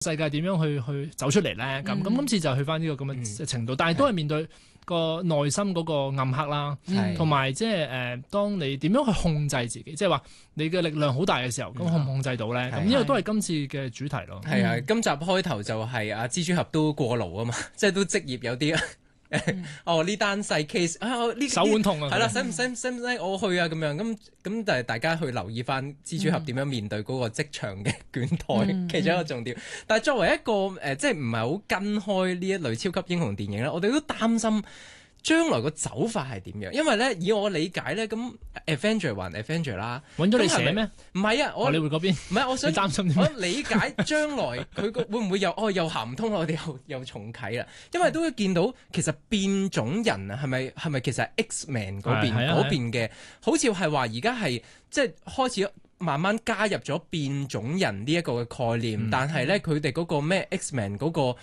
世界點樣去走出嚟咧？咁今次就去翻呢個咁嘅程度，但係都係面對個內心嗰個暗黑啦，同埋即係當你點樣去控制自己，即係話你嘅力量好大嘅時候，咁控唔控制到咧？咁呢個都係今次嘅主題咯。 係啊，今集開頭就係阿蜘蛛俠都過勞啊嘛，即係都職業有啲呢單細 case 呢手腕痛啊， 係啦，使唔使我去啊咁樣咁，但係大家去留意翻蜘蛛俠點樣面對嗰個職場嘅倦怠，其中一個重點。但係作為一個即係唔係好跟開呢一類超級英雄電影咧，我哋都擔心將來個走法係點樣？因為咧，以我理解咧，咁 Avenger 還 Avenger 啦， 揾咗你寫咩？ 唔係啊， 你會嗰邊？ 唔係，我想擔心我理解將來佢會唔會又行唔通，我哋又重啟啦？因為都會見到其實變種人啊，係咪其實係 X-Men 嗰邊嘅？好似係話而家係即係開始慢慢加入咗變種人呢一個嘅概念，但係咧佢哋嗰個咩 X-Men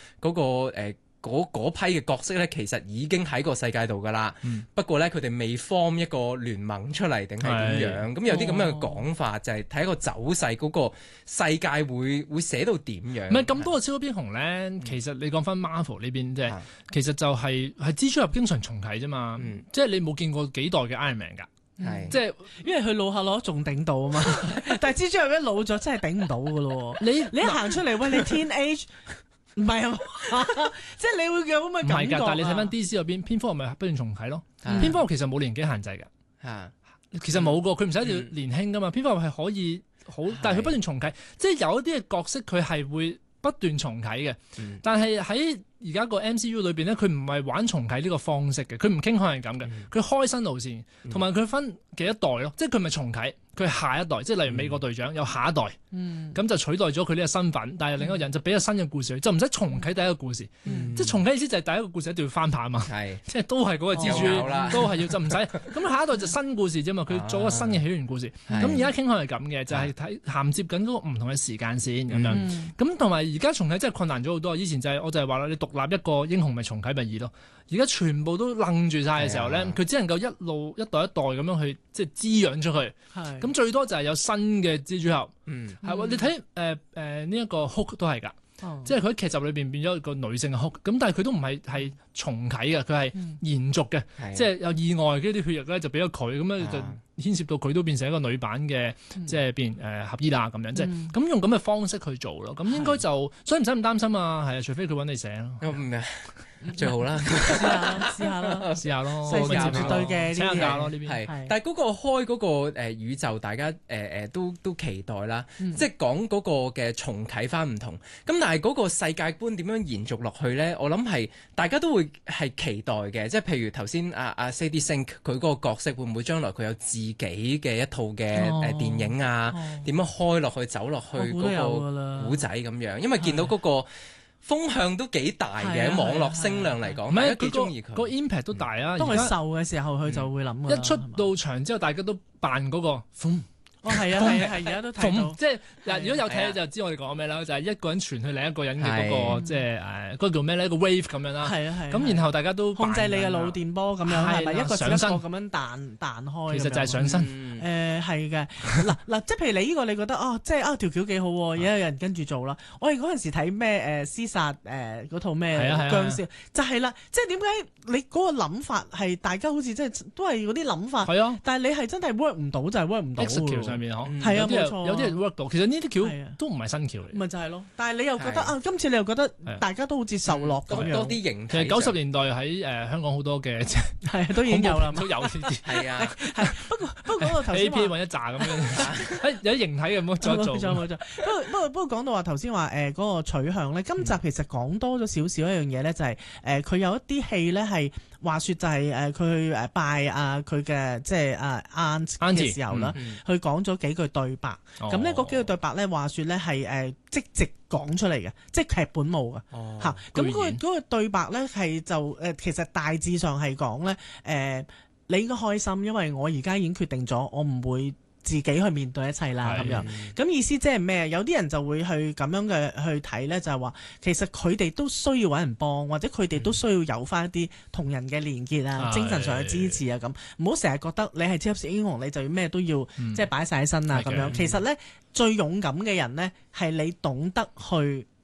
嗰批嘅角色咧，其實已經喺個世界度噶啦。不過咧，佢哋未 form 一個聯盟出嚟，定係點樣？咁有啲咁樣嘅講法，就係睇一個走勢，嗰個世界會寫到點樣？ 唔係咁多個超級英雄咧，其實你講翻 Marvel 呢邊啫，其實就係蜘蛛俠經常重啟啫嘛。即係你冇見過幾代嘅 Iron Man 㗎。即係因為佢老下攞仲頂到啊嘛。但係蜘蛛俠一老咗，真係頂唔到㗎咯。你一行出嚟，喂，你 teenage。唔係啊，即係你會有咁嘅感覺。唔係㗎， 但係你睇翻 DC 入邊，蝙蝠俠咪不斷重啟咯。蝙蝠俠其實冇年紀限制㗎，其實冇個，佢唔使一定要年輕㗎嘛。蝙蝠俠係可以好，但係佢不斷重啟，即係有一啲嘅角色佢係會不斷重啟嘅。但係喺而家個 MCU 裏邊咧，佢唔係玩重啟呢個方式嘅，佢唔傾向係咁嘅，佢開新路線，同埋佢分幾多代咯，即係佢咪重啟。佢係下一代，即係例如美國隊長有下一代，咁就取代咗佢呢個身份，但係另一個人就俾咗新嘅故事，就唔使重啟第一個故事。即係重啟意思就係第一個故事一定要翻拍啊嘛，即係都係嗰個蜘蛛，都係要就唔使。咁下一代就新故事啫嘛，佢做個新嘅起源故事。咁而家傾向係咁嘅，就係睇銜接緊嗰個唔同嘅時間線咁樣。咁同埋而家重啟真係困難咗好多。以前就係我就係話啦，你獨立一個英雄咪重啟咪易咯。而家全部都愣住晒嘅時候咧，佢只能夠一路一代一代咁樣去即係滋養出去。咁最多就係有新嘅蜘蛛俠，係喎。你睇呢一個 Hulk 都係㗎，即係佢喺劇集裏邊變咗一個女性嘅 Hulk，咁但係佢都唔係重啟嘅，佢係延續嘅，即係有意外嘅啲血液咧就俾咗佢，咁樣就牽涉到佢都變成一個女版嘅，即係變合衣啦咁樣，即係咁用咁嘅方式去做咯。咁應該就所以唔使咁擔心啊，係啊，除非佢揾你寫咯。 最好啦， 試下咯，細節絕對嘅請下假咯呢邊。 係，但係嗰個開嗰個宇宙，大家都期待啦。即係講嗰個嘅重啟翻唔同。咁但係嗰個世界觀點樣延續落去咧？我諗係大家都會係期待嘅。即係譬如頭先阿 Sadie Sink 佢嗰個角色會唔會將來佢有自己嘅一套嘅電影啊？點樣開落去走落去嗰個古仔咁樣？因為見到嗰個風向都幾大嘅，網絡聲量嚟講，大家幾中意佢。 個 impact 都大啊！ 當佢瘦嘅時候，佢就會諗一出到場之後，大家都扮嗰個風。 係啊，而家都睇到。 即係如果有睇就知我哋講咩啦，就係一個人傳去另一個人嘅嗰個即係嗰個叫咩咧？一個 wave 咁樣啦。咁然後大家都控制你嘅腦電波咁樣，係咪一個上身咁樣彈開？ 其實就係上身。 係嘅。嗱，即係譬如你呢個，你覺得即係條橋幾好，而家有人跟住做啦。我哋嗰陣時睇咩屍殺嗰套咩僵屍，就係啦。即係點解你嗰個諗法係大家好似即係都係嗰啲諗法？係啊。但係你係真係 work 唔到就係 work 唔到。上面係啊，冇錯， 有啲人 work 到，其實呢啲橋都唔係新橋嚟。 咪就係咯，但係你又覺得今次你又覺得大家都好似受落咁樣。 多啲形體。 其實90年代喺香港好多嘅係都已經有啦， 都有呢啲。 係啊， 不過頭先 A P 揾一紮咁樣，有啲形體嘅冇做。 冇錯。不過講到話頭先話嗰個取向咧，今集其實講多咗少少一樣嘢咧，就係佢有一啲戲咧係話説就係佢去拜佢嘅即係Aunt 嘅時候啦。佢講咗幾句對白，咁呢嗰幾句對白咧話説咧係即直講出嚟嘅，即係劇本冇嘅嚇。咁嗰個對白咧係就其實大致上係講咧你應該開心，因為我而家已經決定咗，我唔會自己去面對一切啦咁樣。咁意思即係咩？有啲人就會去咁樣嘅去睇咧，就係話其實佢哋都需要揾人幫，或者佢哋都需要有翻一啲同人嘅連結啊、精神上嘅支持啊咁。唔好成日覺得你係超級英雄，你就要咩都要即係擺晒喺身啊咁樣。其實咧最勇敢嘅人咧係你懂得去